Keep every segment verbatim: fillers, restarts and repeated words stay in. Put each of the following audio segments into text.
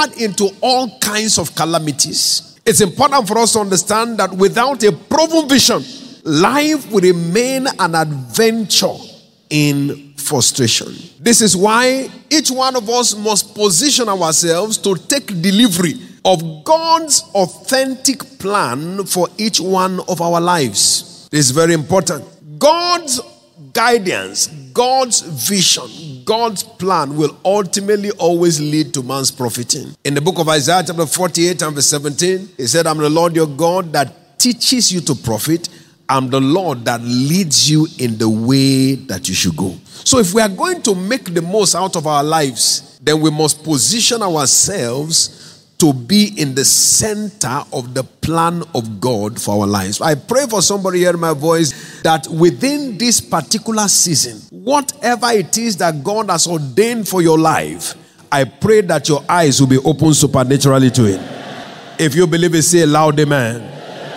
into all kinds of calamities. It's important for us to understand that without a proven vision, life will remain an adventure in frustration. This is why each one of us must position ourselves to take delivery of God's authentic plan for each one of our lives. This is very important. God's guidance, God's vision, God's plan will ultimately always lead to man's profiting. In the book of Isaiah chapter forty-eight and verse seventeen, he said, I'm the Lord your God that teaches you to profit. I'm the Lord that leads you in the way that you should go. So if we are going to make the most out of our lives, then we must position ourselves to be in the center of the plan of God for our lives. I pray for somebody hearing my voice that within this particular season, whatever it is that God has ordained for your life, I pray that your eyes will be open supernaturally to it. If you believe it, say a loud amen.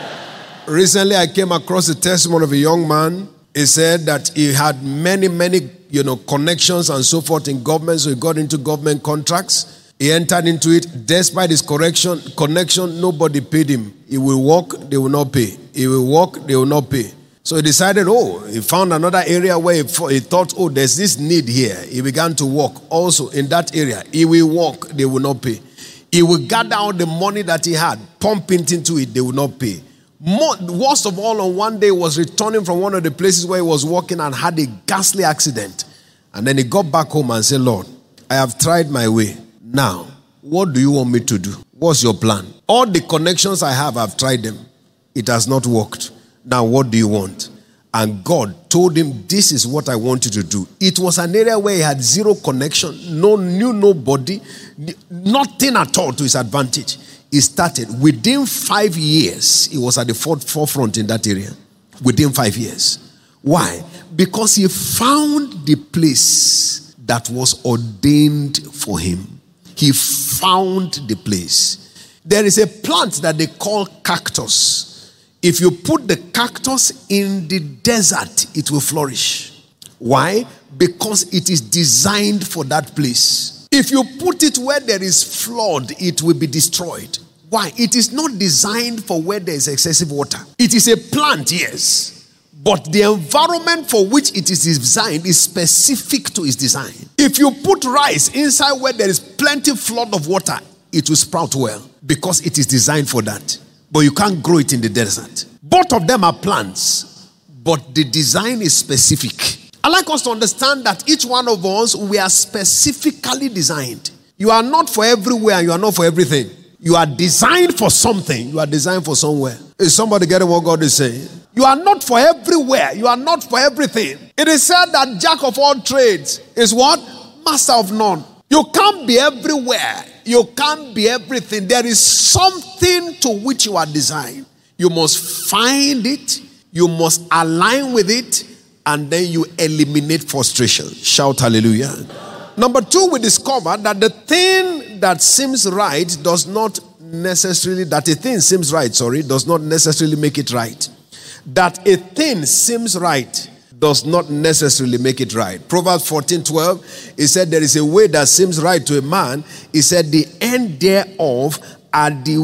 Recently, I came across the testimony of a young man. He said that he had many, many, you know, connections and so forth in government, so he got into government contracts. He entered into it. Despite his correction, connection, nobody paid him. He will work, they will not pay. He will work, they will not pay. So he decided, oh, he found another area where he, he thought, oh, there's this need here. He began to work also in that area. He will work, they will not pay. He will gather all the money that he had, pump it into it, they will not pay. More, worst of all, on one day, he was returning from one of the places where he was working and had a ghastly accident. And then he got back home and said, Lord, I have tried my way. Now, what do you want me to do? What's your plan? All the connections I have, I've tried them. It has not worked. Now, what do you want? And God told him, this is what I want you to do. It was an area where he had zero connection, no knew nobody, nothing at all to his advantage. He started. Within five years, he was at the forefront in that area. Within five years. Why? Because he found the place that was ordained for him. He found the place. There is a plant that they call cactus. If you put the cactus in the desert, it will flourish. Why? Because it is designed for that place. If you put it where there is flood, it will be destroyed. Why? It is not designed for where there is excessive water. It is a plant, yes. But the environment for which it is designed is specific to its design. If you put rice inside where there is plenty flood of water, it will sprout well because it is designed for that. But you can't grow it in the desert. Both of them are plants, but the design is specific. I like us to understand that each one of us, we are specifically designed. You are not for everywhere, you are not for everything. You are designed for something. You are designed for somewhere. Is somebody getting what God is saying? You are not for everywhere. You are not for everything. It is said that jack of all trades is what? Master of none. You can't be everywhere. You can't be everything. There is something to which you are designed. You must find it. You must align with it. And then you eliminate frustration. Shout hallelujah. Number two, we discover that the thing that seems right does not necessarily, that a thing seems right, sorry, does not necessarily make it right. That a thing seems right does not necessarily make it right. Proverbs fourteen twelve, it said there is a way that seems right to a man. It said the end thereof are the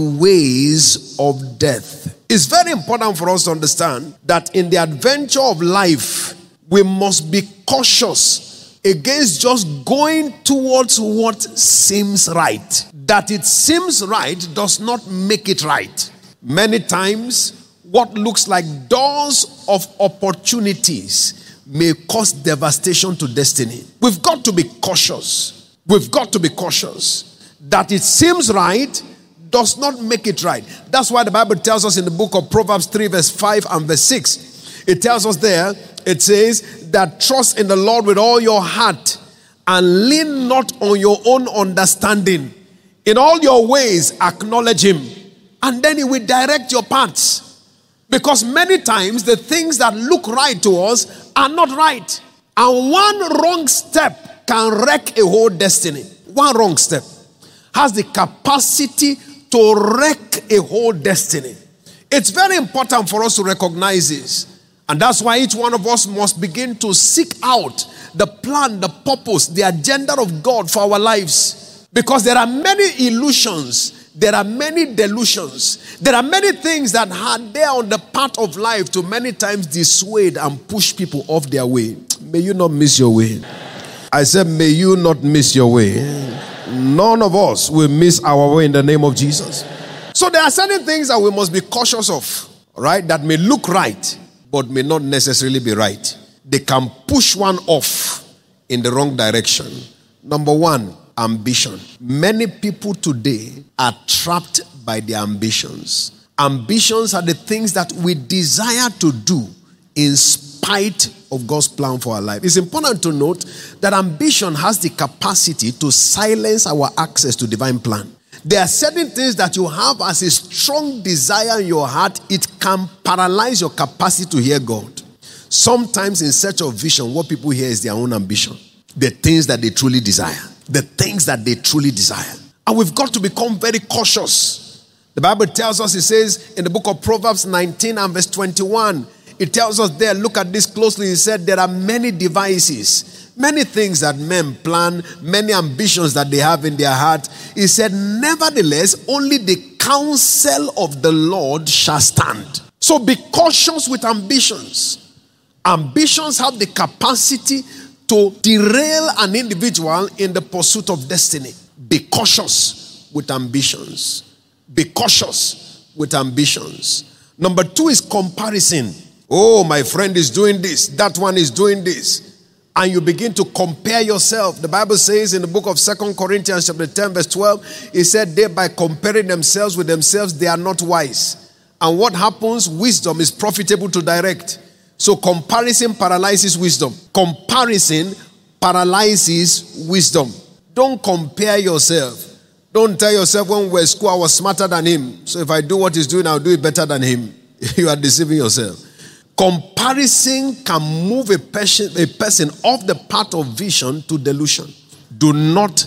ways of death. It's very important for us to understand that in the adventure of life, we must be cautious against just going towards what seems right. That it seems right does not make it right. Many times, what looks like doors of opportunities may cause devastation to destiny. We've got to be cautious. We've got to be cautious. That it seems right does not make it right. That's why the Bible tells us in the book of Proverbs three verse five and verse six. It tells us there, it says that trust in the Lord with all your heart and lean not on your own understanding. In all your ways acknowledge him, and then he will direct your paths. Because many times the things that look right to us are not right. And one wrong step can wreck a whole destiny. One wrong step has the capacity to wreck a whole destiny. It's very important for us to recognize this. And that's why each one of us must begin to seek out the plan, the purpose, the agenda of God for our lives. Because there are many illusions, there are many delusions, there are many things that are there on the path of life to many times dissuade and push people off their way. May you not miss your way. I said, may you not miss your way. None of us will miss our way in the name of Jesus. So there are certain things that we must be cautious of, right? That may look right, but may not necessarily be right. They can push one off in the wrong direction. Number one, ambition. Many people today are trapped by their ambitions. Ambitions are the things that we desire to do in spite of God's plan for our life. It's important to note that ambition has the capacity to silence our access to divine plan. There are certain things that you have as a strong desire in your heart. It can paralyze your capacity to hear God. Sometimes in search of vision, what people hear is their own ambition. The things that they truly desire. The things that they truly desire. And we've got to become very cautious. The Bible tells us, it says in the book of Proverbs nineteen and verse twenty-one, it tells us there, look at this closely. It said there are many devices, many things that men plan, many ambitions that they have in their heart. He said, nevertheless, only the counsel of the Lord shall stand. So be cautious with ambitions. Ambitions have the capacity to derail an individual in the pursuit of destiny. Be cautious with ambitions. Be cautious with ambitions. Number two is comparison. Oh, my friend is doing this. That one is doing this. And you begin to compare yourself. The Bible says in the book of Second Corinthians chapter ten verse twelve, it said, they by comparing themselves with themselves, they are not wise. And what happens? Wisdom is profitable to direct. So comparison paralyzes wisdom. Comparison paralyzes wisdom. Don't compare yourself. Don't tell yourself, when we were at school, I was smarter than him. So if I do what he's doing, I'll do it better than him. You are deceiving yourself. Comparison can move a person, a person off the path of vision to delusion. Do not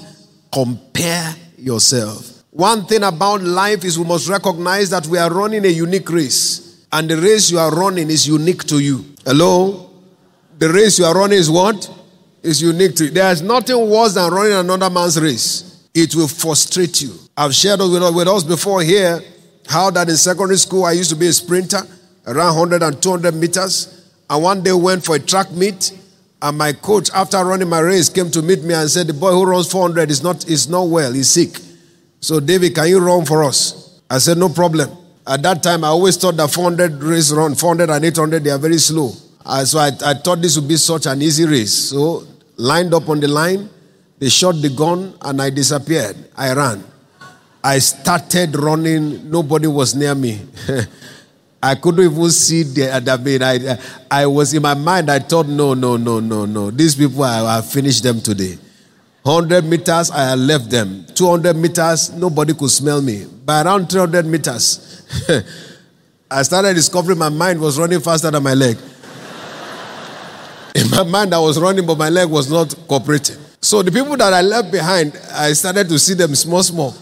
compare yourself. One thing about life is we must recognize that we are running a unique race. And the race you are running is unique to you. Hello? The race you are running is what? Is unique to you. There is nothing worse than running another man's race. It will frustrate you. I've shared with, with us before here how that in secondary school I used to be a sprinter. Around one hundred and two hundred meters. And one day went for a track meet. And my coach, after running my race, came to meet me and said, the boy who runs four hundred is not, is not well. He's sick. So, David, can you run for us? I said, no problem. At that time, I always thought that four hundred race run, four hundred and eight hundred, they are very slow. Uh, so I, I thought this would be such an easy race. So, lined up on the line, they shot the gun and I disappeared. I ran. I started running. Nobody was near me. I couldn't even see the other bit. I, I was in my mind, I thought, no, no, no, no, no. These people, I have finished them today. one hundred meters, I had left them. two hundred meters, nobody could smell me. By around three hundred meters, I started discovering my mind was running faster than my leg. In my mind, I was running, but my leg was not cooperating. So the people that I left behind, I started to see them small, small.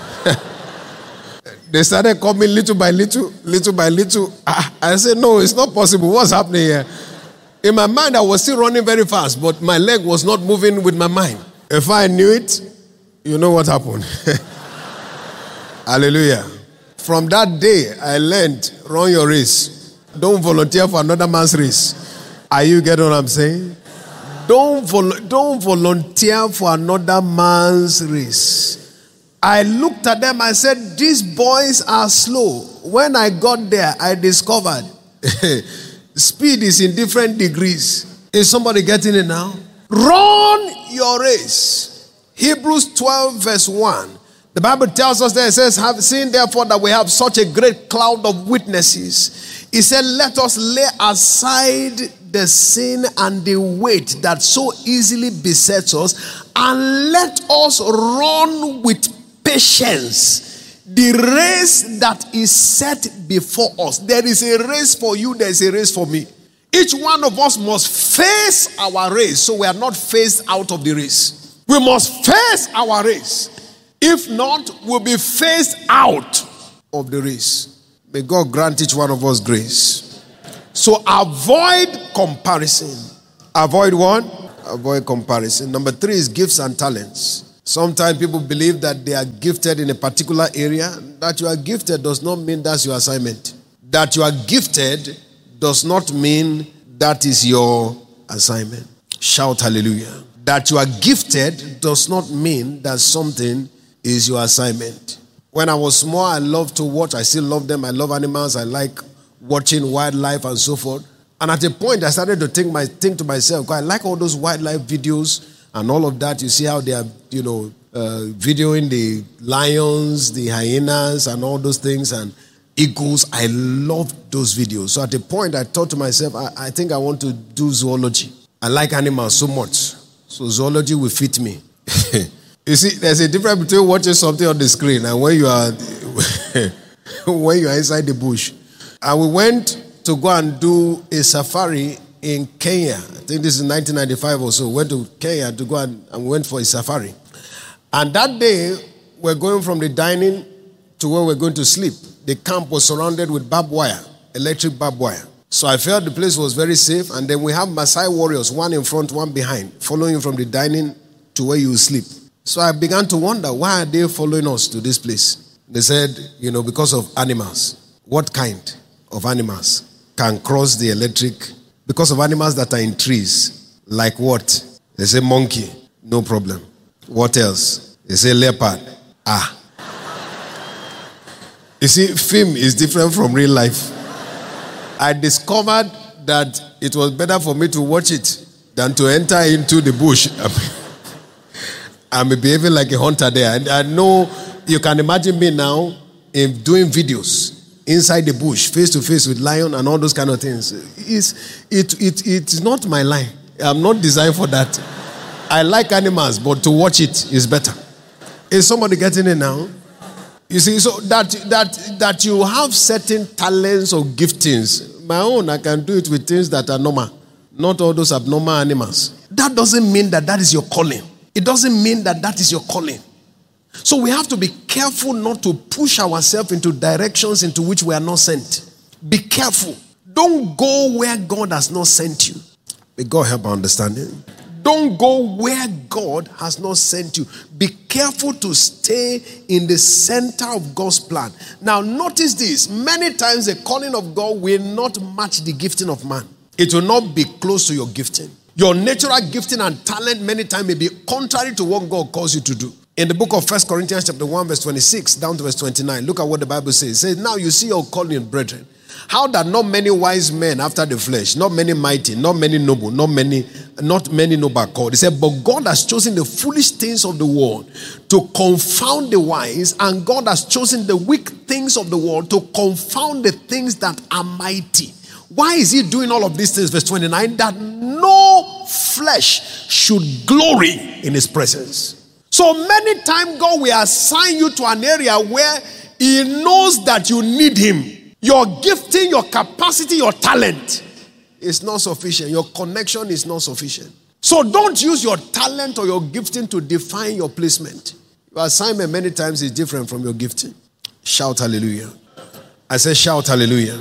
They started coming little by little, little by little. I said, no, it's not possible. What's happening here? In my mind, I was still running very fast, but my leg was not moving with my mind. If I knew it, you know what happened. Hallelujah. From that day, I learned, run your race. Don't volunteer for another man's race. Are you getting what I'm saying? Don't, vol- don't volunteer for another man's race. I looked at them, I said, these boys are slow. When I got there, I discovered speed is in different degrees. Is somebody getting it now? Run your race. Hebrews twelve verse one. The Bible tells us there, it says, have seen therefore that we have such a great cloud of witnesses. It said, let us lay aside the sin and the weight that so easily besets us, and let us run with patience the race that is set before us. There is a race for you, there is a race for me. Each one of us must face our race, so we are not phased out of the race. We must face our race. If not, we'll be phased out of the race. May God grant each one of us grace. So avoid comparison. Avoid what? Avoid comparison. Number three is gifts and talents. Sometimes people believe that they are gifted in a particular area. That you are gifted does not mean that's your assignment. That you are gifted does not mean that is your assignment. Shout hallelujah. That you are gifted does not mean that something is your assignment. When I was small, I loved to watch. I still love them. I love animals. I like watching wildlife and so forth. And at a point, I started to think, my, think to myself, I like all those wildlife videos and all of that. You see how they are, you know, uh, videoing the lions, the hyenas, and all those things, and eagles. I loved those videos. So at a point, I thought to myself, I, I think I want to do zoology. I like animals so much. So zoology will fit me. You see, there's a difference between watching something on the screen and when you are when you are inside the bush. And we went to go and do a safari in Kenya. I think this is nineteen ninety-five or so. We went to Kenya to go and, and we went for a safari. And that day, we're going from the dining to where we're going to sleep. The camp was surrounded with barbed wire, electric barbed wire. So I felt the place was very safe. And then we have Maasai warriors, one in front, one behind, following you from the dining to where you sleep. So I began to wonder, why are they following us to this place? They said, you know, because of animals. What kind of animals can cross the electric? Because of animals that are in trees. Like what? They say monkey. No problem. What else? They say leopard. Ah. You see, film is different from real life. I discovered that it was better for me to watch it than to enter into the bush. I'm behaving like a hunter there. And I know you can imagine me now in doing videos inside the bush, face to face with lion and all those kind of things. It's, it, it, it's not my line. I'm not designed for that. I like animals, but to watch it is better. Is somebody getting it now? You see, so that that that you have certain talents or giftings. My own, I can do it with things that are normal, not all those abnormal animals. That doesn't mean that that is your calling. It doesn't mean that that is your calling. So we have to be careful not to push ourselves into directions into which we are not sent. Be careful. Don't go where God has not sent you. May God help our understanding. Don't go where God has not sent you. Be careful to stay in the center of God's plan. Now notice this. Many times the calling of God will not match the gifting of man. It will not be close to your gifting. Your natural gifting and talent many times may be contrary to what God calls you to do. In the book of First Corinthians chapter one verse twenty-six down to verse twenty-nine, look at what the Bible says. It says, now you see your calling, brethren. How that not many wise men after the flesh, not many mighty, not many noble, not many, not many noble are called. He said, but God has chosen the foolish things of the world to confound the wise, and God has chosen the weak things of the world to confound the things that are mighty. Why is he doing all of these things? Verse twenty-nine, that no flesh should glory in his presence. So many times God will assign you to an area where he knows that you need him. Your gifting, your capacity, your talent is not sufficient. Your connection is not sufficient. So don't use your talent or your gifting to define your placement. Your assignment many times is different from your gifting. Shout hallelujah. I say shout hallelujah.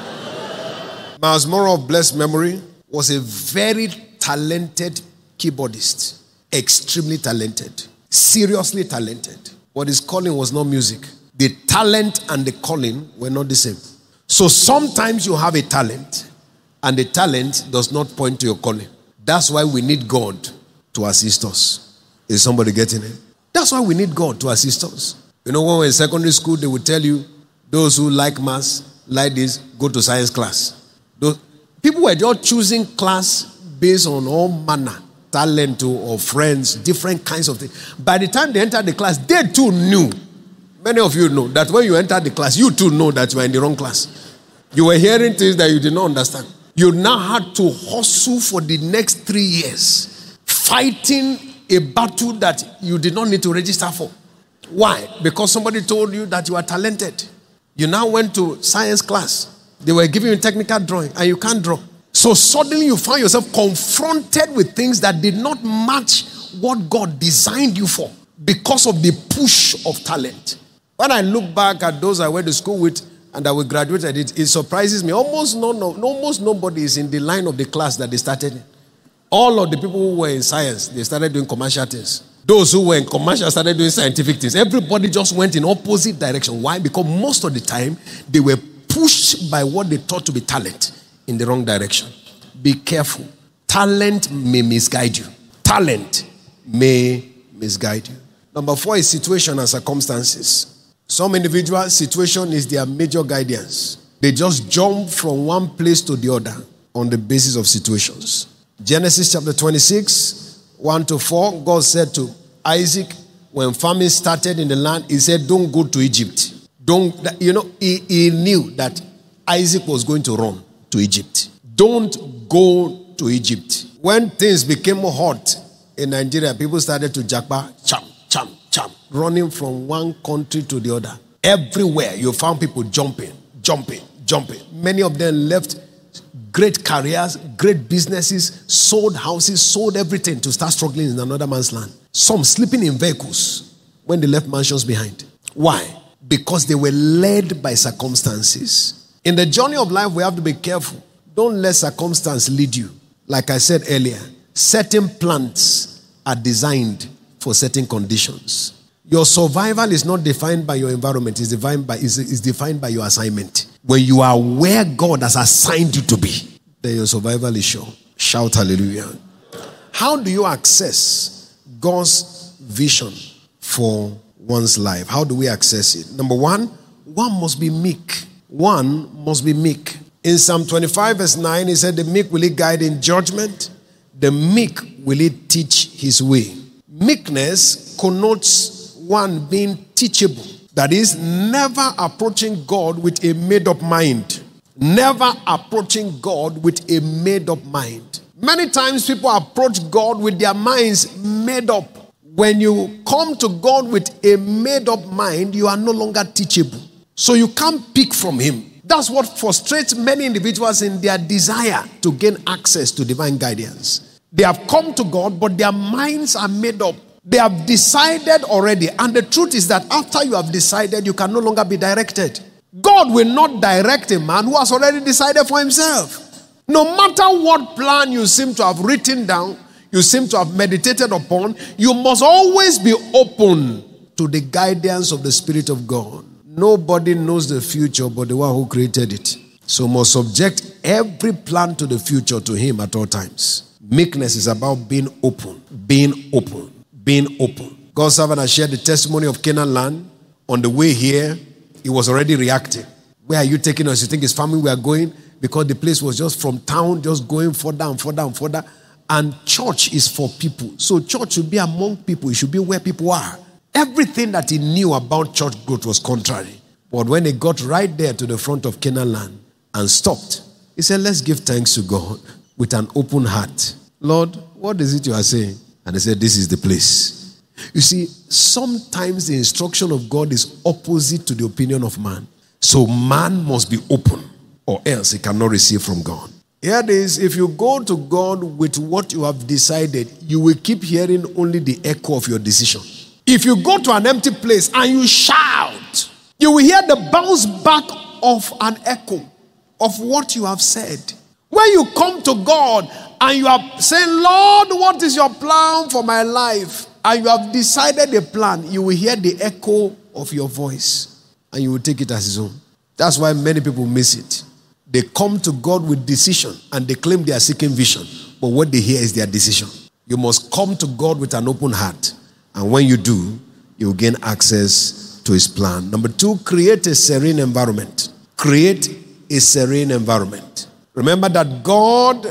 Miles Monroe of blessed memory was a very talented keyboardist. Extremely talented. Seriously talented. But his calling was not music. The talent and the calling were not the same. So sometimes you have a talent and the talent does not point to your calling. That's why we need God to assist us. Is somebody getting it? That's why we need God to assist us. You know, when we're in secondary school, they would tell you, those who like maths, like this, go to science class. Those, people were just choosing class based on all manner, talent or friends, different kinds of things. By the time they entered the class, they too knew. Many of you know that when you entered the class, you too know that you are in the wrong class. You were hearing things that you did not understand. You now had to hustle for the next three years, fighting a battle that you did not need to register for. Why? Because somebody told you that you are talented. You now went to science class. They were giving you technical drawing and you can't draw. So suddenly you found yourself confronted with things that did not match what God designed you for because of the push of talent. When I look back at those I went to school with and that we graduated, it, it surprises me. Almost no, no, almost nobody is in the line of the class that they started in. All of the people who were in science, they started doing commercial things. Those who were in commercial started doing scientific things. Everybody just went in opposite direction. Why? Because most of the time, they were pushed by what they thought to be talent in the wrong direction. Be careful. Talent may misguide you. Talent may misguide you. Number four is situation and circumstances. Some individuals, situation is their major guidance. They just jump from one place to the other on the basis of situations. Genesis chapter twenty-six, one to four, God said to Isaac, when famine started in the land, he said, don't go to Egypt. Don't, you know, he, he knew that Isaac was going to run to Egypt. Don't go to Egypt. When things became hot in Nigeria, people started to japa, cham, cham, cham, running from one country to the other. Everywhere you found people jumping, jumping, jumping. Many of them left great careers, great businesses, sold houses, sold everything to start struggling in another man's land. Some sleeping in vehicles when they left mansions behind. Why? Because they were led by circumstances. In the journey of life, we have to be careful. Don't let circumstance lead you. Like I said earlier, certain plants are designed for certain conditions. Your survival is not defined by your environment. It's defined by, it's, it's defined by your assignment. When you are where God has assigned you to be, then your survival is sure. Shout hallelujah. How do you access God's vision for one's life? How do we access it? Number one, one must be meek. One must be meek. In Psalm twenty-five verse nine, he said, the meek will he guide in judgment. The meek will he teach his way. Meekness connotes one being teachable. That is, never approaching God with a made-up mind. Never approaching God with a made-up mind. Many times people approach God with their minds made up. When you come to God with a made-up mind, you are no longer teachable. So you can't pick from him. That's what frustrates many individuals in their desire to gain access to divine guidance. They have come to God, but their minds are made up. They have decided already. And the truth is that after you have decided, you can no longer be directed. God will not direct a man who has already decided for himself. No matter what plan you seem to have written down, you seem to have meditated upon, you must always be open to the guidance of the Spirit of God. Nobody knows the future but the one who created it. So must subject every plan to the future to him at all times. Meekness is about being open, being open. Being open. God's servant has shared the testimony of Canaan land. On the way here, he was already reacting. Where are you taking us? You think it's family we are going? Because the place was just from town, just going further and further and further. And church is for people. So church should be among people. It should be where people are. Everything that he knew about church growth was contrary. But when he got right there to the front of Canaan land and stopped, he said, let's give thanks to God with an open heart. Lord, what is it you are saying? And they said, this is the place. You see, sometimes the instruction of God is opposite to the opinion of man. So man must be open, or else he cannot receive from God. Here it is, if you go to God with what you have decided, you will keep hearing only the echo of your decision. If you go to an empty place and you shout, you will hear the bounce back of an echo of what you have said. When you come to God and you are saying, Lord, what is your plan for my life? And you have decided a plan, you will hear the echo of your voice and you will take it as his own. That's why many people miss it. They come to God with decision and they claim they are seeking vision. But what they hear is their decision. You must come to God with an open heart. And when you do, you will gain access to his plan. Number two, create a serene environment. Create a serene environment. Remember that God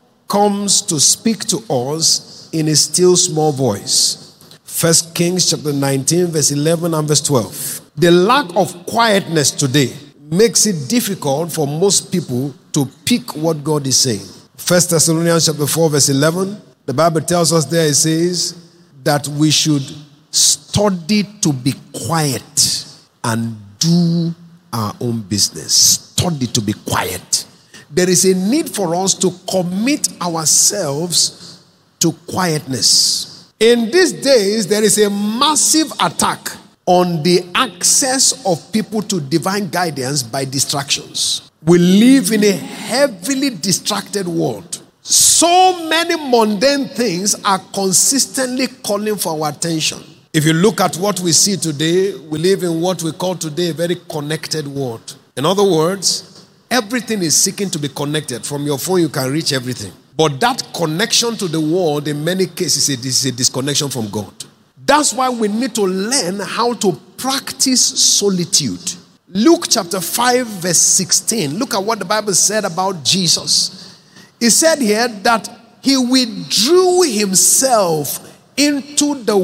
comes to speak to us in a still small voice. First Kings chapter nineteen, verse eleven and verse twelve. The lack of quietness today makes it difficult for most people to pick what God is saying. First Thessalonians chapter four, verse eleven. The Bible tells us there, it says that we should study to be quiet and do our own business. Study to be quiet. There is a need for us to commit ourselves to quietness. In these days, there is a massive attack on the access of people to divine guidance by distractions. We live in a heavily distracted world. So many mundane things are consistently calling for our attention. If you look at what we see today, we live in what we call today a very connected world. In other words, everything is seeking to be connected. From your phone, you can reach everything. But that connection to the world, in many cases, is a disconnection from God. That's why we need to learn how to practice solitude. Luke chapter five, verse sixteen. Look at what the Bible said about Jesus. It said here that he withdrew himself into the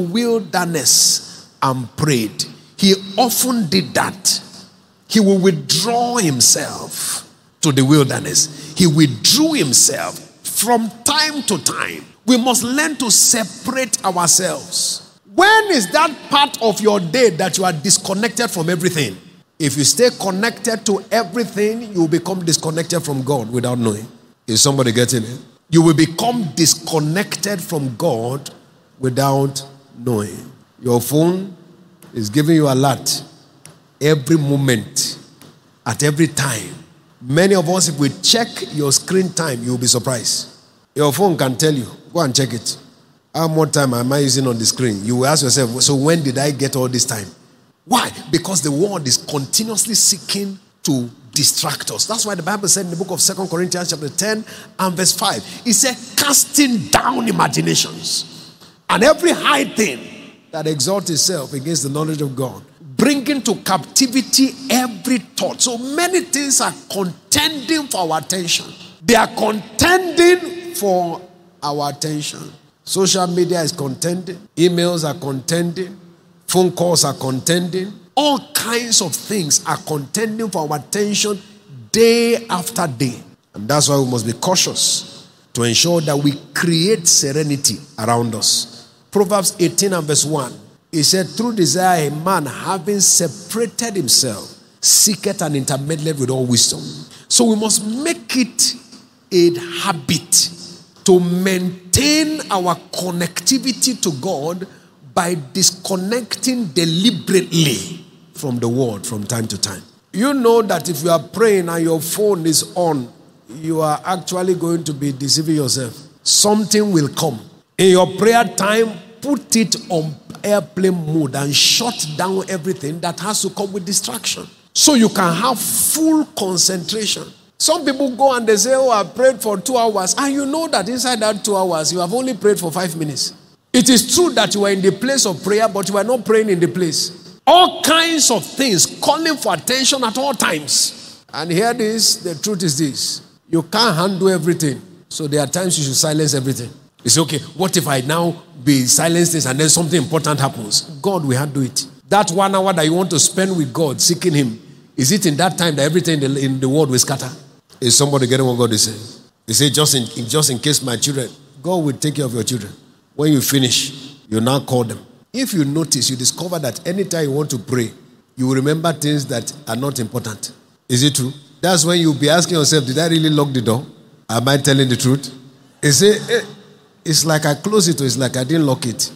wilderness and prayed. He often did that. He will withdraw himself to the wilderness. He withdrew himself from time to time. We must learn to separate ourselves. When is that part of your day that you are disconnected from everything? If you stay connected to everything, you will become disconnected from God without knowing. Is somebody getting it? You will become disconnected from God without knowing. Your phone is giving you alert every moment, at every time. Many of us, if we check your screen time, you'll be surprised. Your phone can tell you. Go and check it. How much time am I using on the screen? You will ask yourself, so when did I get all this time? Why? Because the world is continuously seeking to distract us. That's why the Bible said in the book of Second Corinthians chapter ten and verse five, it said, casting down imaginations and every high thing that exalts itself against the knowledge of God, bringing to captivity every thought. So many things are contending for our attention. They are contending for our attention. Social media is contending. Emails are contending. Phone calls are contending. All kinds of things are contending for our attention day after day. And that's why we must be cautious to ensure that we create serenity around us. Proverbs eighteen and verse one. He said, through desire a man having separated himself seeketh an intermediate with all wisdom. So we must make it a habit to maintain our connectivity to God by disconnecting deliberately from the world from time to time. You know that if you are praying and your phone is on, you are actually going to be deceiving yourself. Something will come. In your prayer time, put it on airplane mode and shut down everything that has to come with distraction, so you can have full concentration. Some people go and they say, oh, I prayed for two hours. And you know that inside that two hours, you have only prayed for five minutes. It is true that you are in the place of prayer, but you are not praying in the place. All kinds of things calling for attention at all times. And hear this, the truth is this. You can't handle everything. So there are times you should silence everything. You say, okay, what if I now be silenced this and then something important happens? God will handle it. That one hour that you want to spend with God, seeking him, is it in that time that everything in the, in the world will scatter? Is somebody getting what God is saying? They say, just in, just in case my children, God will take care of your children. When you finish, you now call them. If you notice, you discover that anytime you want to pray, you will remember things that are not important. Is it true? That's when you'll be asking yourself, did I really lock the door? Am I telling the truth? You say, eh, it's like I closed it or it's like I didn't lock it.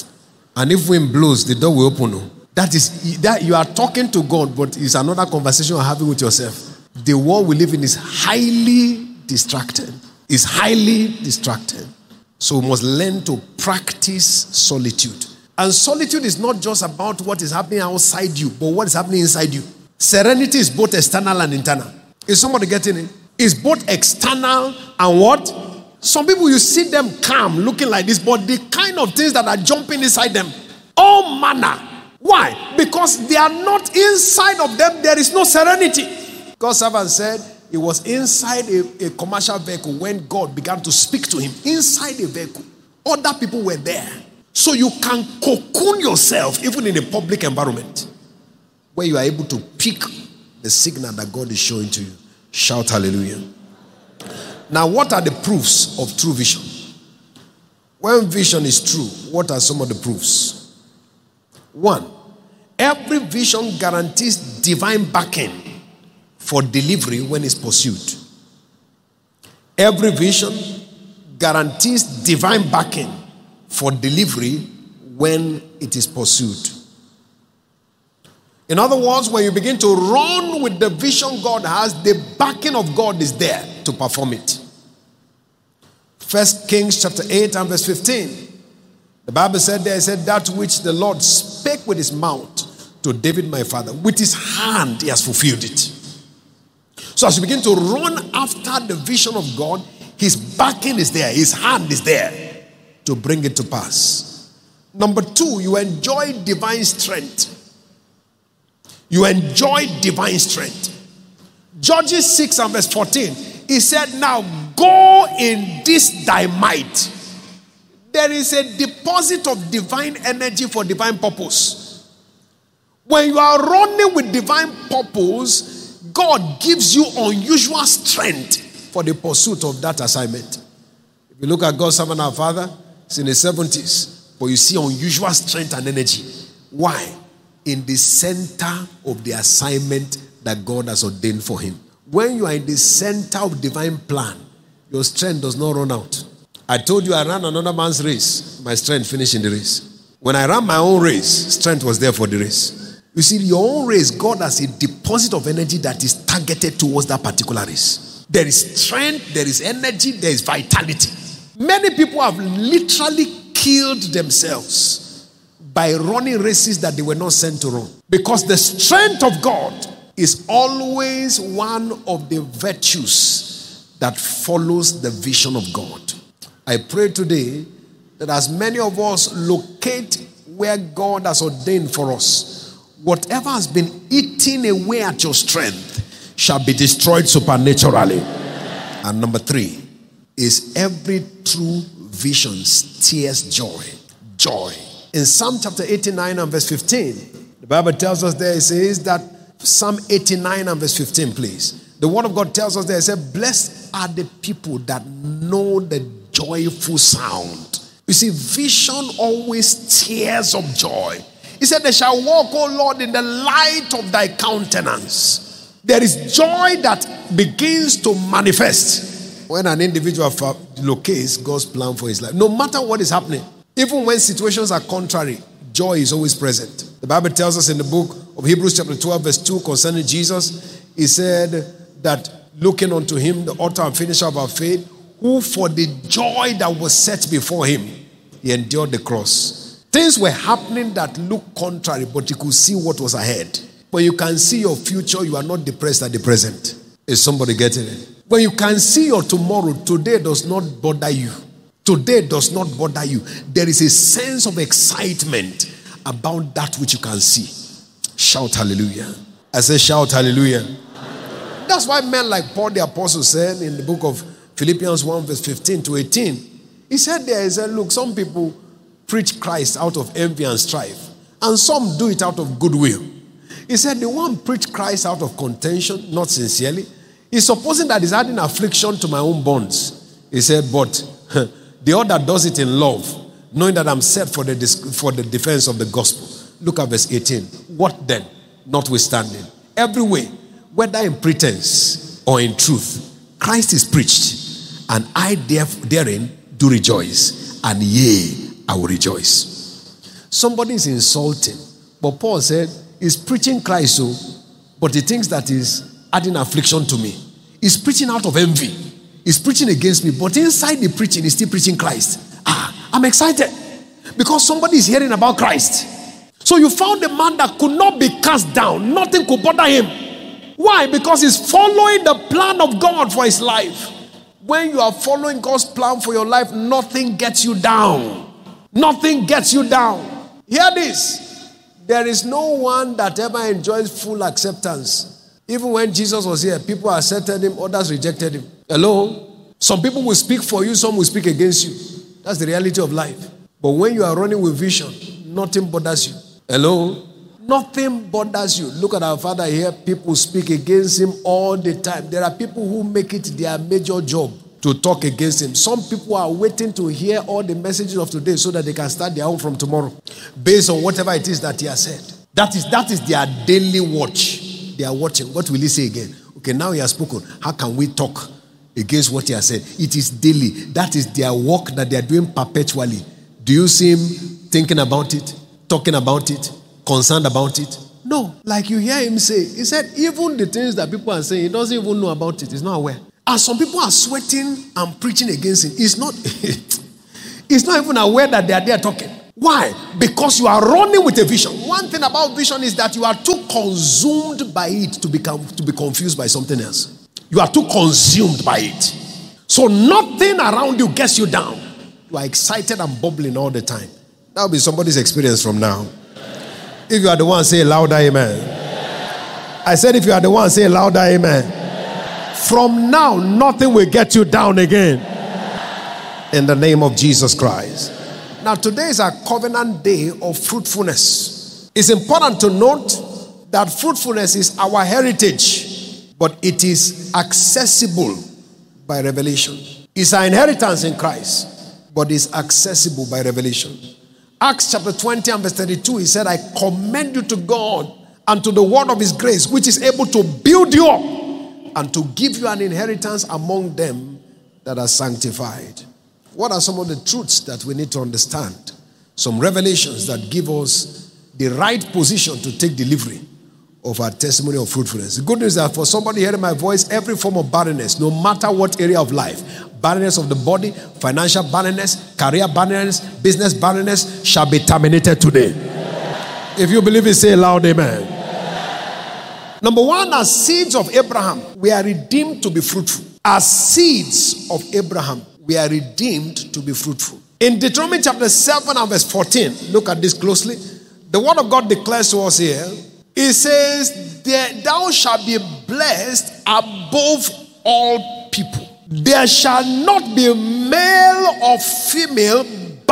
And if wind blows, the door will open. That is, that you are talking to God, but it's another conversation you're having with yourself. The world we live in is highly distracted. It's highly distracted. So we must learn to practice solitude. And solitude is not just about what is happening outside you, but what is happening inside you. Serenity is both external and internal. Is somebody getting it? It's both external and what? Some people, you see them calm, looking like this, but the kind of things that are jumping inside them, all manner. Why? Because they are not inside of them. There is no serenity. God's servant said he was inside a, a commercial vehicle when God began to speak to him. Inside a vehicle. Other people were there. So you can cocoon yourself even in a public environment where you are able to pick the signal that God is showing to you. Shout hallelujah. Now, what are the proofs of true vision? When vision is true, what are some of the proofs? One, every vision guarantees divine backing for delivery when it's pursued. Every vision guarantees divine backing for delivery when it is pursued. In other words, when you begin to run with the vision God has, the backing of God is there to perform it. First Kings chapter eight and verse fifteen. The Bible said there, it said, that which the Lord spake with his mouth to David my father, with his hand he has fulfilled it. So as you begin to run after the vision of God, his backing is there, his hand is there to bring it to pass. Number two, you enjoy divine strength. You enjoy divine strength. Judges six and verse fourteen, he said, now go in this thy might. There is a deposit of divine energy for divine purpose. When you are running with divine purpose, God gives you unusual strength for the pursuit of that assignment. If you look at God's servant, our father, it's in the seventies, but you see unusual strength and energy. Why? In the center of the assignment that God has ordained for him. When you are in the center of divine plan, your strength does not run out. I told you I ran another man's race. My strength finished in the race. When I ran my own race, strength was there for the race. You see, your own race, God has a deposit of energy that is targeted towards that particular race. There is strength, there is energy, there is vitality. Many people have literally killed themselves by running races that they were not sent to run. Because the strength of God is always one of the virtues that follows the vision of God. I pray today that as many of us locate where God has ordained for us, whatever has been eating away at your strength shall be destroyed supernaturally. And number three is every true vision steers joy. Joy. In Psalm chapter eighty-nine and verse fifteen, the Bible tells us there, it says that, Psalm eighty-nine and verse fifteen, please. The word of God tells us there, it says, blessed are the people that know the joyful sound. You see, vision always tears up joy. He said, they shall walk, O Lord, in the light of thy countenance. There is joy that begins to manifest when an individual locates God's plan for his life. No matter what is happening, even when situations are contrary, joy is always present. The Bible tells us in the book of Hebrews chapter twelve verse two concerning Jesus, he said that looking unto him, the author and finisher of our faith, who for the joy that was set before him, he endured the cross. Things were happening that looked contrary, but you could see what was ahead. When you can see your future, you are not depressed at the present. Is somebody getting it? When you can see your tomorrow, today does not bother you. Today does not bother you. There is a sense of excitement about that which you can see. Shout hallelujah. I say shout hallelujah. Hallelujah. That's why men like Paul the Apostle said in the book of Philippians one verse fifteen to eighteen, he said there, he said, look, some people preach Christ out of envy and strife, and some do it out of goodwill. He said the one preach Christ out of contention, not sincerely, is supposing that he's adding affliction to my own bonds. He said, but the other does it in love, knowing that I'm set for the for the defense of the gospel. Look at verse eighteen. What then? Notwithstanding, every way, whether in pretense or in truth, Christ is preached, and I therein do rejoice, and yea, I will rejoice. Somebody is insulting, but Paul said, he's preaching Christ, so, but he thinks that he's adding affliction to me. He's preaching out of envy. He's preaching against me, but inside the preaching, he's still preaching Christ. Ah, I'm excited because somebody is hearing about Christ. So you found a man that could not be cast down. Nothing could bother him. Why? Because he's following the plan of God for his life. When you are following God's plan for your life, nothing gets you down. Nothing gets you down. Hear this. There is no one that ever enjoys full acceptance. Even when Jesus was here, people accepted him, others rejected him. Hello? Some people will speak for you, some will speak against you. That's the reality of life. But when you are running with vision, nothing bothers you. Hello? Nothing bothers you. Look at our father here. People speak against him all the time. There are people who make it their major job to talk against him. Some people are waiting to hear all the messages of today so that they can start their own from tomorrow, based on whatever it is that he has said. That is, that is their daily watch. They are watching. What will he say again? Okay, now he has spoken. How can we talk against what he has said? It is daily. That is their work that they are doing perpetually. Do you see him thinking about it? Talking about it? Concerned about it? No. Like you hear him say, he said, even the things that people are saying, he doesn't even know about it. He's not aware. And some people are sweating and preaching against him. It's not, it's not even aware that they are there talking. Why? Because you are running with a vision. One thing about vision is that you are too consumed by it to become to be confused by something else. You are too consumed by it. So nothing around you gets you down. You are excited and bubbling all the time. That will be somebody's experience from now. If you are the one, say louder amen. I said if you are the one, say louder amen. From now, nothing will get you down again. In the name of Jesus Christ. Now today is a covenant day of fruitfulness. It's important to note that fruitfulness is our heritage, but it is accessible by revelation. It's our inheritance in Christ, but it's accessible by revelation. Acts chapter twenty and verse thirty-two, he said, I commend you to God and to the word of his grace, which is able to build you up and to give you an inheritance among them that are sanctified. What are some of the truths that we need to understand? Some revelations that give us the right position to take delivery of our testimony of fruitfulness. The good news is that for somebody hearing my voice, every form of barrenness, no matter what area of life, barrenness of the body, financial barrenness, career barrenness, business barrenness, shall be terminated today. If you believe it, say loud amen. Number one, as seeds of Abraham, we are redeemed to be fruitful. As seeds of Abraham, we are redeemed to be fruitful. In Deuteronomy chapter seven and verse fourteen, look at this closely. The word of God declares to us here, it says, thou shalt be blessed above all people. There shall not be male or female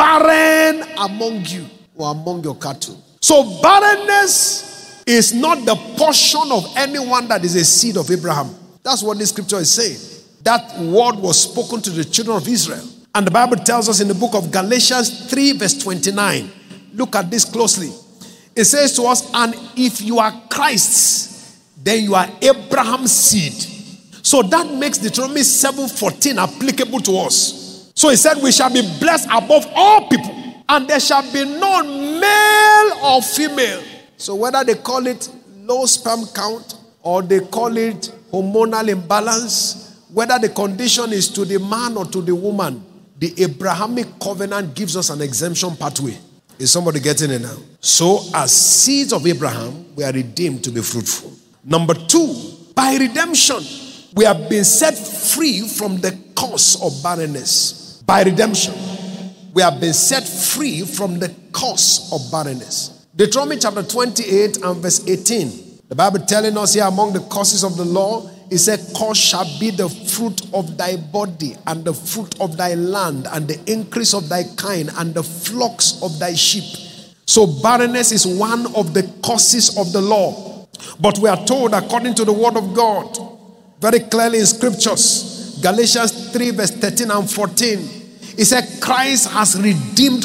barren among you or among your cattle. So barrenness is not the portion of anyone that is a seed of Abraham. That's what this scripture is saying. That word was spoken to the children of Israel. And the Bible tells us in the book of Galatians three verse twenty-nine. Look at this closely. It says to us, and if you are Christ's, then you are Abraham's seed. So that makes Deuteronomy seven fourteen applicable to us. So he said, we shall be blessed above all people. And there shall be none male or female. So whether they call it low sperm count or they call it hormonal imbalance, whether the condition is to the man or to the woman, the Abrahamic covenant gives us an exemption pathway. Is somebody getting it now? So as seeds of Abraham, we are redeemed to be fruitful. Number two, by redemption, we have been set free from the curse of barrenness. By redemption, we have been set free from the curse of barrenness. Deuteronomy chapter twenty-eight and verse eighteen. The Bible telling us here among the curses of the law, it said, cursed shall be the fruit of thy body, and the fruit of thy land, and the increase of thy kind, and the flocks of thy sheep. So barrenness is one of the curses of the law. But we are told, according to the word of God, very clearly in scriptures, Galatians three verse thirteen and fourteen, it said, Christ has redeemed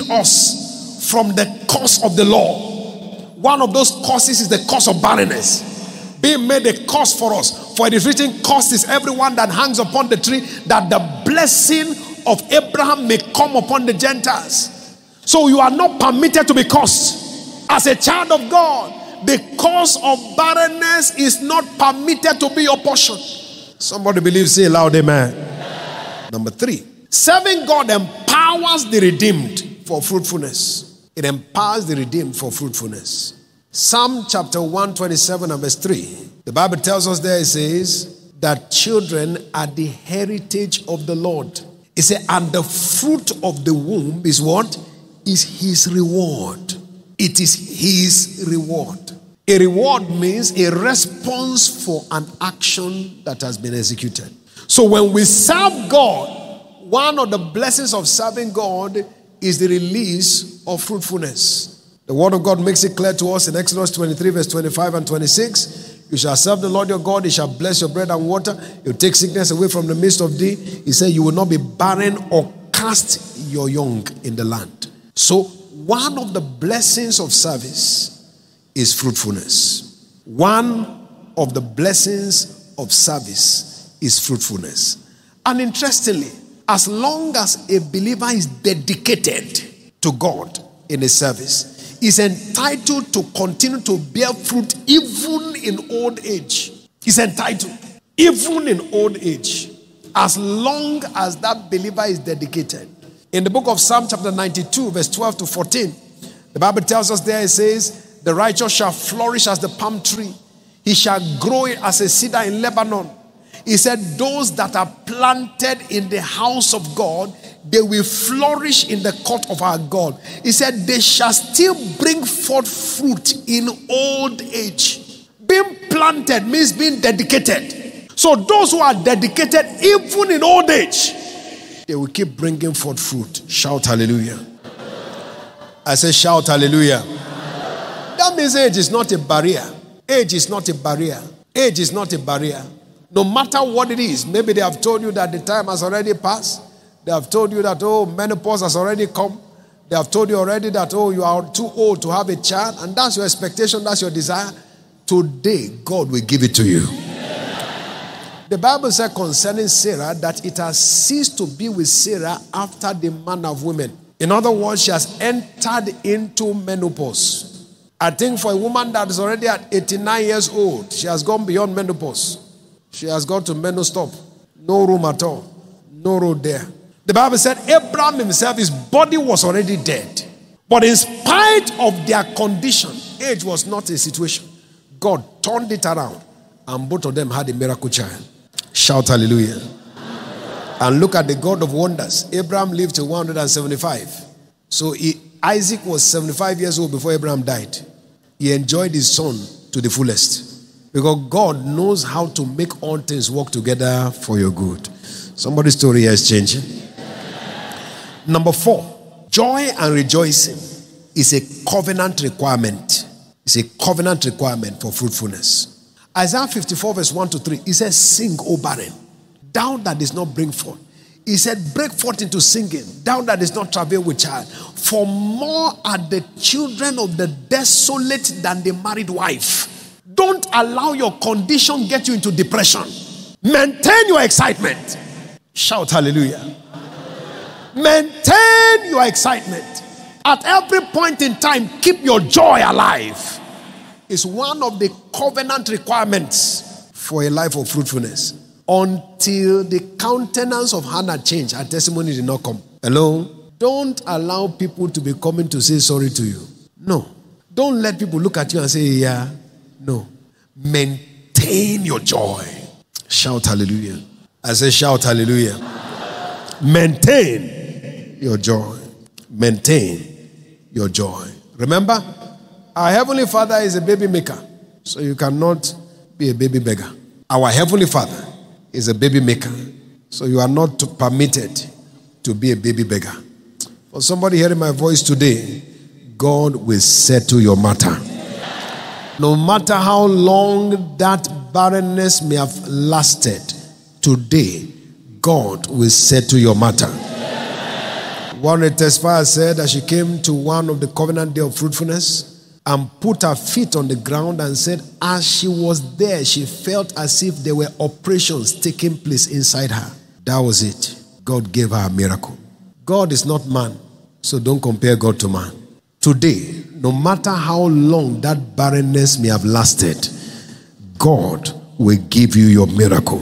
us from the curse of the law. One of those curses is the curse of barrenness, being made a curse for us. For it is written, cursed is everyone that hangs upon the tree, that the blessing of Abraham may come upon the Gentiles. So you are not permitted to be cursed. As a child of God, the curse of barrenness is not permitted to be your portion. Somebody believes, say loud amen. Amen. Number three, serving God empowers the redeemed for fruitfulness. It empowers the redeemed for fruitfulness. Psalm chapter one twenty-seven and verse three. The Bible tells us there, it says that children are the heritage of the Lord. It says, and the fruit of the womb is what? Is his reward. It is his reward. A reward means a response for an action that has been executed. So when we serve God, one of the blessings of serving God is the release of fruitfulness. The word of God makes it clear to us in Exodus twenty-three verse twenty-five and twenty-six. You shall serve the Lord your God. He shall bless your bread and water. He'll take sickness away from the midst of thee. He said you will not be barren or cast your young in the land. So one of the blessings of service is fruitfulness. One of the blessings of service is fruitfulness. And interestingly, as long as a believer is dedicated to God in his service, is entitled to continue to bear fruit even in old age. He's entitled, even in old age. as long as that believer is dedicated. In the book of Psalm chapter ninety-two, verse twelve to fourteen, the Bible tells us there, it says, the righteous shall flourish as the palm tree. He shall grow as a cedar in Lebanon. He said, those that are planted in the house of God, they will flourish in the court of our God. He said, they shall still bring forth fruit in old age. Being planted means being dedicated. So those who are dedicated, even in old age, they will keep bringing forth fruit. Shout hallelujah. I say shout hallelujah. That means age is not a barrier. Age is not a barrier. Age is not a barrier. No matter what it is, maybe they have told you that the time has already passed. They have told you that, oh, menopause has already come. They have told you already that, oh, you are too old to have a child. And that's your expectation, that's your desire. Today, God will give it to you. The Bible said concerning Sarah that it has ceased to be with Sarah after the manner of women. In other words, she has entered into menopause. I think for a woman that is already at eighty-nine years old, she has gone beyond menopause. She has got to menostop. No room at all. No road there. The Bible said Abraham himself, his body was already dead. But in spite of their condition, age was not a situation. God turned it around and both of them had a miracle child. Shout hallelujah. And look at the God of wonders. Abraham lived to one hundred seventy-five. So he, Isaac was seventy-five years old before Abraham died. He enjoyed his son to the fullest. Because God knows how to make all things work together for your good. Somebody's story here is changing. Number four, joy and rejoicing is a covenant requirement. It's a covenant requirement for fruitfulness. Isaiah fifty-four verse one to three, it says, sing, O barren, thou that does not bring forth. He said, break forth into singing, thou that does not travail with child. For more are the children of the desolate than the married wife. Don't allow your condition get you into depression. Maintain your excitement. Shout hallelujah. Maintain your excitement. At every point in time, keep your joy alive. It's one of the covenant requirements for a life of fruitfulness. Until the countenance of Hannah changed, her testimony did not come. Hello? Don't allow people to be coming to say sorry to you. No. Don't let people look at you and say, yeah. No. Maintain your joy. Shout hallelujah. I say shout hallelujah. Maintain your joy. Maintain your joy. Remember, our Heavenly Father is a baby maker. So you cannot be a baby beggar. Our Heavenly Father is a baby maker. So you are not permitted to be a baby beggar. For somebody hearing my voice today, God will settle your matter. No matter how long that barrenness may have lasted, today, God will settle your matter. One of the testifiers said that she came to one of the covenant day of fruitfulness and put her feet on the ground and said, as she was there, she felt as if there were operations taking place inside her. That was it. God gave her a miracle. God is not man, so don't compare God to man. Today, no matter how long that barrenness may have lasted, God will give you your miracle.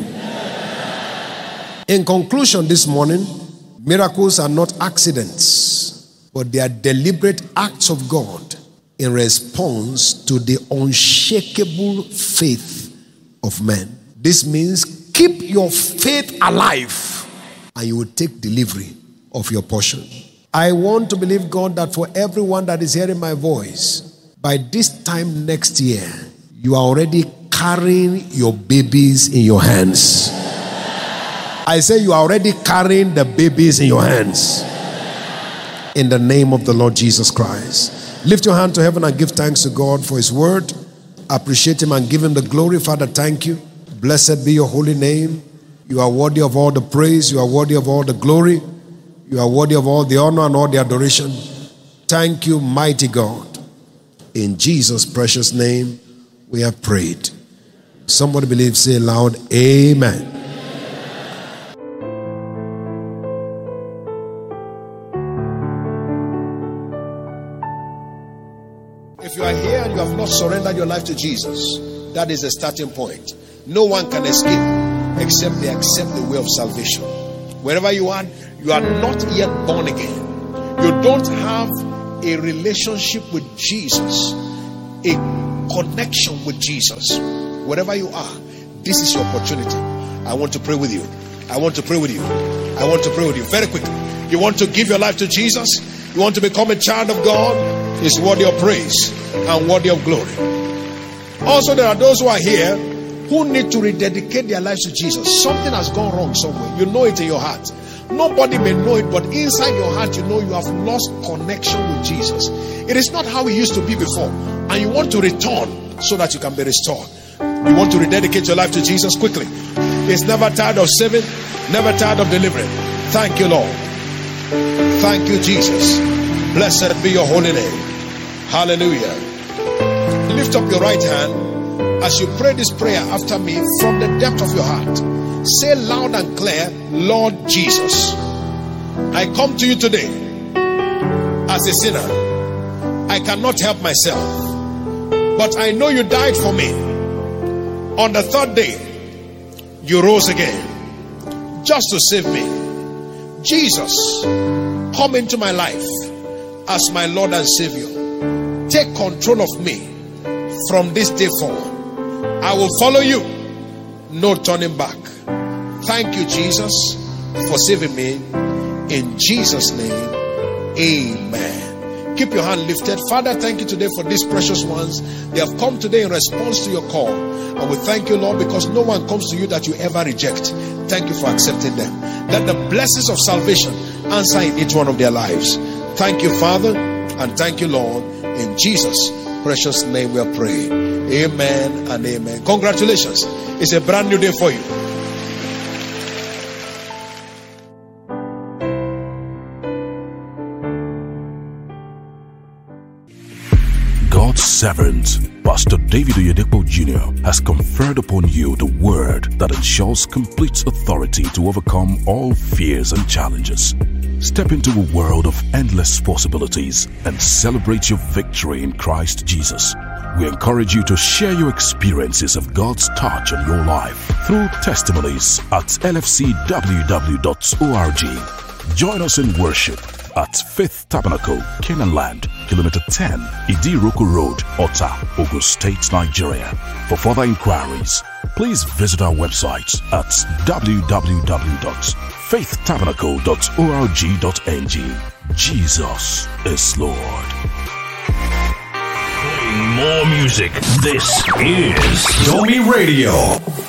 In conclusion this morning, miracles are not accidents, but they are deliberate acts of God in response to the unshakable faith of men. This means keep your faith alive and you will take delivery of your portion. I want to believe God that for everyone that is hearing my voice, by this time next year, you are already carrying your babies in your hands. I say you are already carrying the babies in your hands. In the name of the Lord Jesus Christ. Lift your hand to heaven and give thanks to God for His word. Appreciate Him and give Him the glory. Father, thank you. Blessed be your holy name. You are worthy of all the praise. You are worthy of all the glory. You are worthy of all the honor and all the adoration. Thank you, mighty God. In Jesus' precious name, we have prayed. Somebody believe, say loud, amen. If you are here and you have not surrendered your life to Jesus, that is the starting point. No one can escape. except they accept the way of salvation. Wherever you are, you are not yet born again. You don't have a relationship with Jesus, a connection with Jesus. Wherever you are, this is your opportunity. I want to pray with you. I want to pray with you. I want to pray with you. Very quickly. You want to give your life to Jesus? You want to become a child of God? It's worthy of praise and worthy of glory. Also, there are those who are here who need to rededicate their lives to Jesus. Something has gone wrong somewhere. You know it in your heart. Nobody may know it, but inside your heart, you know you have lost connection with Jesus. It is not how it used to be before. And you want to return so that you can be restored. You want to rededicate your life to Jesus quickly. He's never tired of saving, never tired of delivering. Thank you, Lord. Thank you, Jesus. Blessed be your holy name. Hallelujah. Lift up your right hand as you pray this prayer after me from the depth of your heart. Say loud and clear, Lord Jesus, I come to you today as a sinner. I cannot help myself, but I know you died for me. On the third day, you rose again just to save me. Jesus, come into my life as my Lord and Savior. Take control of me from this day forward. I will follow you, no turning back. Thank you, Jesus, for saving me. In Jesus' name, amen. Keep your hand lifted. Father, thank you today for these precious ones. They have come today in response to your call. And we thank you, Lord, because no one comes to you that you ever reject. Thank you for accepting them. Let the blessings of salvation answer in each one of their lives. Thank you, Father, and thank you, Lord. In Jesus' precious name we are praying. Amen and amen. Congratulations. It's a brand new day for you. God's servant, Pastor David Oyedepo Junior has conferred upon you the word that ensures complete authority to overcome all fears and challenges. Step into a world of endless possibilities and celebrate your victory in Christ Jesus. We encourage you to share your experiences of God's touch on your life through testimonies at L F C W W dot org. Join us in worship at Faith Tabernacle, Canaan Land, Kilometer ten, Idiroko Road, Ota, Ogun State, Nigeria. For further inquiries, please visit our website at w w w dot faith tabernacle dot org dot n g. Jesus is Lord. Playing more music. This is Domi Radio.